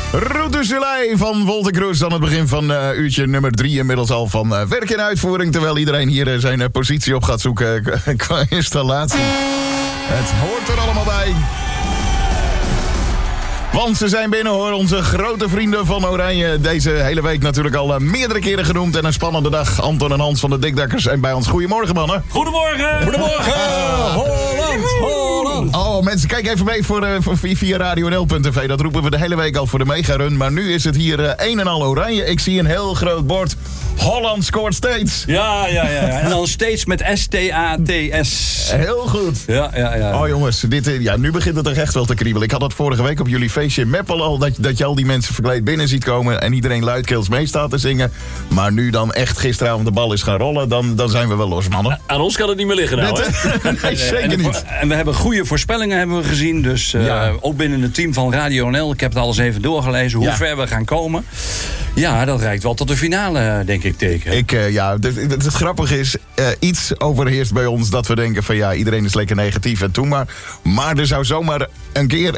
Route Soleil van Wolter Kroes aan het begin van uurtje nummer 3 inmiddels al van werk in uitvoering. Terwijl iedereen hier zijn positie op gaat zoeken qua installatie. Het hoort er allemaal bij. Want ze zijn binnen hoor, onze grote vrienden van Oranje. Deze hele week natuurlijk al meerdere keren genoemd. En een spannende dag. Anton en Hans van de Dikdakkers zijn bij ons. Goedemorgen mannen. Goedemorgen. Goedemorgen. Holland. Oh mensen, kijk even mee via radionl.tv. Dat roepen we de hele week al voor de megarun. Maar nu is het hier een en al Oranje. Ik zie een heel groot bord. Holland scoort steeds. Ja. En dan steeds met S-T-A-T-S. Heel goed. Ja. Oh jongens, nu begint het er echt wel te kriebelen. Ik had dat vorige week op jullie feestje in Meppel al. Dat je al die mensen verkleed binnen ziet komen. En iedereen luidkeels mee staat te zingen. Maar nu dan echt gisteravond de bal is gaan rollen. Dan zijn we wel los, mannen. Aan ons kan het niet meer liggen nou, hè? Nee, zeker niet. En we hebben goede voorspellingen hebben we gezien. Dus ook binnen het team van Radio NL. Ik heb het alles even doorgelezen. Hoe ver we gaan komen. Ja, dat reikt wel tot de finale, denk ik, teken. Het grappige is, iets overheerst bij ons dat we denken van ja, iedereen is lekker negatief en toen maar er zou zomaar een keer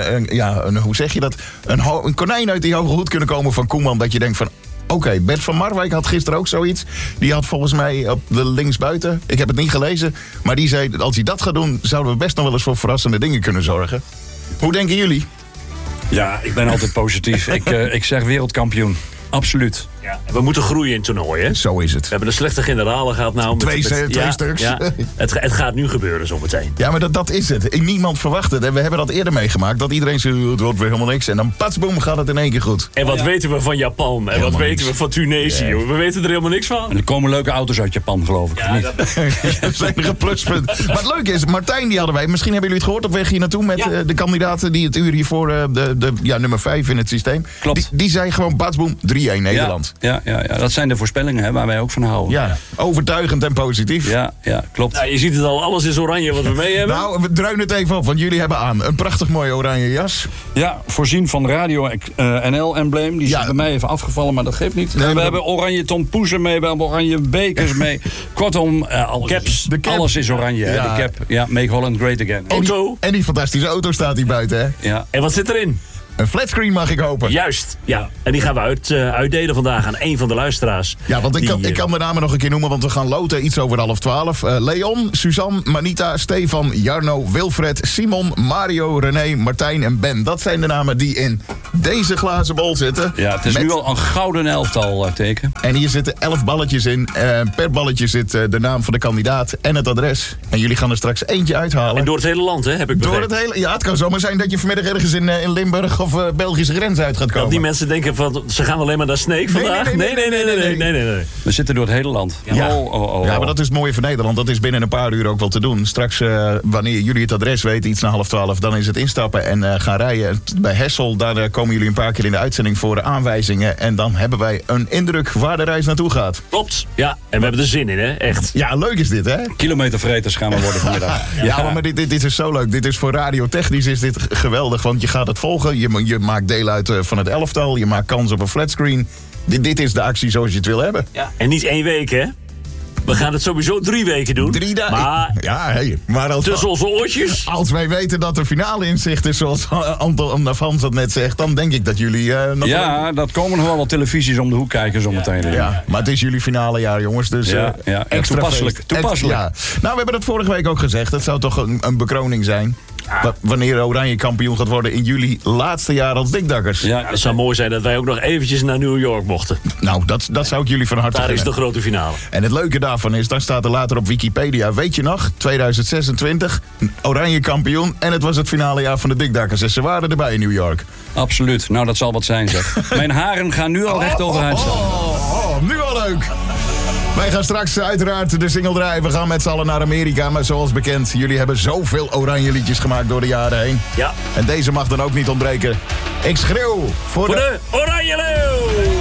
hoe zeg je dat? Een konijn uit die hoge hoed kunnen komen van Koeman, dat je denkt van oké, Bert van Marwijk had gisteren ook zoiets. Die had volgens mij op de linksbuiten, ik heb het niet gelezen, maar die zei, als hij dat gaat doen, zouden we best nog wel eens voor verrassende dingen kunnen zorgen. Hoe denken jullie? Ja, ik ben altijd positief. Ik zeg wereldkampioen. Absoluut. Ja, we moeten groeien in het toernooi, hè? Zo is het. We hebben een slechte generalen gehad nou. Twee stuks. Ja, het gaat nu gebeuren zometeen. Ja, maar dat is het. Niemand verwacht het. En we hebben dat eerder meegemaakt. Dat iedereen zegt, het wordt weer helemaal niks. En dan patsboom gaat het in één keer goed. En wat weten we van Japan? En wat weten we van Tunesië? Yeah. We weten er helemaal niks van. En er komen leuke auto's uit Japan, geloof ik. Ja, dat is een pluspunt. Maar het leuke is, Martijn die hadden wij. Misschien hebben jullie het gehoord op weg hier naartoe met de kandidaten die het uur hiervoor, de nummer 5 in het systeem. Klopt. Die zei gewoon patsboom 3-1 Nederland. Ja, dat zijn de voorspellingen hè, waar wij ook van houden. Ja, overtuigend en positief. Ja, klopt. Nou, je ziet het al, alles is oranje wat we mee hebben. Nou, we druinen het even op, want jullie hebben aan een prachtig mooie oranje jas. Ja, voorzien van Radio NL-embleem. Die is bij mij even afgevallen, maar dat geeft niet. Nee, we hebben oranje tompoezen mee, we hebben oranje bekers mee. Kortom, caps, alles is oranje. Hè, de cap, make Holland great again. Auto. En die fantastische auto staat hier buiten, hè? Ja. En wat zit erin? Een flatscreen mag ik hopen. Juist, ja. En die gaan we uitdelen vandaag aan een van de luisteraars. Ja, want ik kan de namen nog een keer noemen, want we gaan loten iets over 11:30. Leon, Suzanne, Manita, Stefan, Jarno, Wilfred, Simon, Mario, René, Martijn en Ben. Dat zijn de namen die in deze glazen bol zitten. Ja, het is nu al een gouden elftal teken. En hier zitten 11 balletjes in. Per balletje zit de naam van de kandidaat en het adres. En jullie gaan er straks eentje uithalen. En door het hele land, hè, heb ik begrepen. Ja, het kan zomaar zijn dat je vanmiddag ergens in Limburg of Belgische grens uit gaat komen. Dat die mensen denken van, ze gaan alleen maar naar Sneek vandaag. Nee. We zitten door het hele land. Ja, ja, maar dat is het mooie van Nederland. Dat is binnen een paar uur ook wel te doen. Straks, wanneer jullie het adres weten, iets na 11:30, dan is het instappen en gaan rijden. Bij Hessel, daar komen jullie een paar keer in de uitzending voor de aanwijzingen. En dan hebben wij een indruk waar de reis naartoe gaat. Klopt. Ja, en we hebben er zin in, hè? Echt. Ja, leuk is dit, hè? Kilometervreters gaan we worden vanmiddag. Ja, maar dit is zo leuk. Dit is voor radiotechnisch is dit geweldig. Want je gaat het volgen. Je maakt deel uit van het elftal. Je maakt kans op een flatscreen. Dit is de actie zoals je het wil hebben. Ja. En niet 1 week, hè? We gaan het sowieso 3 weken doen. 3 dagen. Maar tussen onze oortjes. Als wij weten dat de finale in zicht is, zoals Anton Hans dat net zegt, dan denk ik dat jullie... dat komen nog wel wat televisies om de hoek kijken zometeen. Ja, maar het is jullie finale jaar, jongens. Dus extra toepasselijk. Nou, we hebben het vorige week ook gezegd. Het zou toch een bekroning zijn. Wanneer Oranje kampioen gaat worden in jullie laatste jaar als Dikdakkers. Ja, het zou mooi zijn dat wij ook nog eventjes naar New York mochten. Nou, dat zou ik jullie van harte gunnen. Daar is de grote finale. En het leuke daarvan is, dan staat er later op Wikipedia, weet je nog, 2026, Oranje kampioen en het was het finale jaar van de Dikdakkers. En ze waren erbij in New York. Absoluut. Nou, dat zal wat zijn, zeg. Mijn haren gaan nu al recht overeind staan. Nu al leuk. Wij gaan straks uiteraard de single draaien. We gaan met z'n allen naar Amerika. Maar zoals bekend, jullie hebben zoveel oranje liedjes gemaakt door de jaren heen. Ja. En deze mag dan ook niet ontbreken. Ik schreeuw voor de Oranje Leeuw!